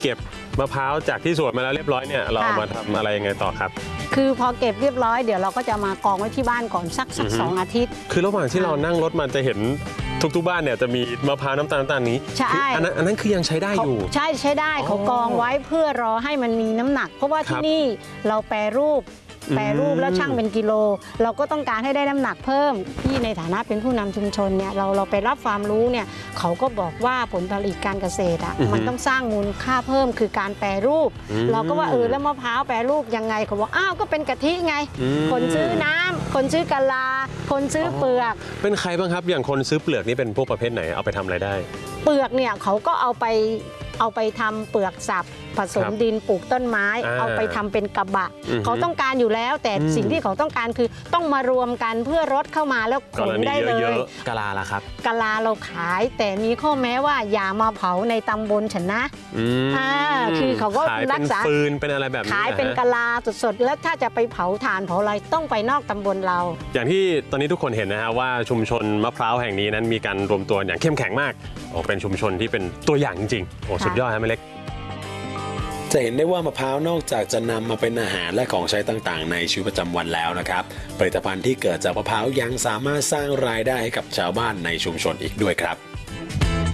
เก็บมะพร้าวจากที่สวนมาแล้วเรียบร้อยเนี่ยเราเอามาทำอะไรยังไงต่อครับคือพอเก็บเรียบร้อยเดี๋ยวเราก็จะมากองไว้ที่บ้านก่อนสัก2 อาทิตย์คือระหว่างที่เรานั่งรถมันจะเห็นทุกบ้านเนี่ยจะมีมะพร้าวน้ำตาลนี้ใช่อันนั้นคือยังใช้ได้อยู่ใช้ได้เขากองไว้เพื่อรอให้มันมีน้ำหนักเพราะว่าที่นี่เราแปรรูปแล้วช่างเป็นกิโลเราก็ต้องการให้ได้น้ำหนักเพิ่มที่ในฐานะเป็นผู้นำชุมชนเนี่ยเราไปรับความรู้เนี่ยเขาก็บอกว่าผลผลิตการเกษตรมันต้องสร้างมูลค่าเพิ่มคือการแปรรูปเราก็ว่าแล้วมะพร้าวแปรรูปยังไงเขาบอกอ้าวก็เป็นกะทิไงคนซื้อน้ำคนซื้อกะลาคนซื้อเปลือกเป็นใครบ้างครับอย่างคนซื้อเปลือกนี่เป็นพวกประเภทไหนเอาไปทำอะไรได้เปลือกเนี่ยเขาก็เอาไปทำเปลือกสับผสมดินปลูกต้นไม้เอาไปทำเป็นกระบะเขาต้องการอยู่แล้วแต่สิ่งที่เขาต้องการคือต้องมารวมกันเพื่อรถเข้ามาแล้วขนได้เลยกะลาล่ะครับกะลาเราขายแต่มีข้อแม้ว่าอย่ามาเผาในตำบลฉันนะคือเขาก็รักษาฟืนเป็นอะไรแบบนี้ขายเป็นกะลาสดๆแล้วถ้าจะไปเผาถ่านเผาอะไรต้องไปนอกตำบลเราอย่างที่ตอนนี้ทุกคนเห็นนะฮะว่าชุมชนมะพร้าวแห่งนี้นั้นมีการรวมตัวอย่างเข้มแข็งมากเป็นชุมชนที่เป็นตัวอย่างจริงๆสุดยอดฮะแม่เล็กจะเห็นได้ว่ามะพร้าวนอกจากจะนำมาเป็นอาหารและของใช้ต่างๆในชีวิตประจำวันแล้วนะครับผลิตภัณฑ์ที่เกิดจากมะพร้าวยังสามารถสร้างรายได้ให้กับชาวบ้านในชุมชนอีกด้วยครับ